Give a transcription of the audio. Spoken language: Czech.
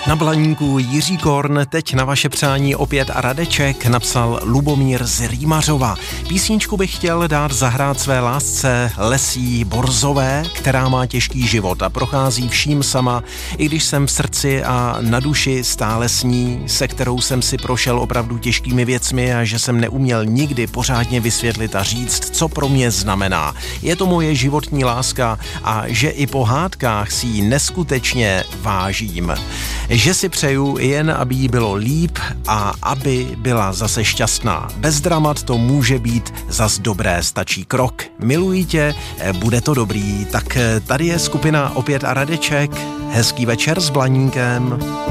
Na Blaníku Jiří Korn, teď na vaše přání opět a Radeček, napsal Lubomír z Rýmařova. Písničku bych chtěl dát zahrát své lásce Lesí Borzové, která má těžký život a prochází vším sama, i když jsem v srdci a na duši stále s ní, se kterou jsem si prošel opravdu těžkými věcmi a že jsem neuměl nikdy pořádně vysvětlit a říct, co pro mě znamená. Je to moje životní láska a že i po hádkách si ji neskutečně vážím. Že si přeju jen, aby jí bylo líp a aby byla zase šťastná. Bez dramat to může být zas dobré, stačí krok. Miluji tě, bude to dobrý. Tak tady je skupina Opět a Radeček. Hezký večer s Blaníkem.